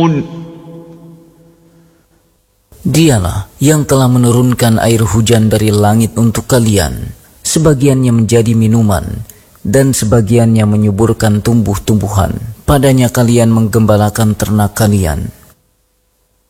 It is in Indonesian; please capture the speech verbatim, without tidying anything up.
Dialah yang telah menurunkan air hujan dari langit untuk kalian, sebagiannya menjadi minuman, dan sebagiannya menyuburkan tumbuh-tumbuhan. Padanya kalian menggembalakan ternak kalian.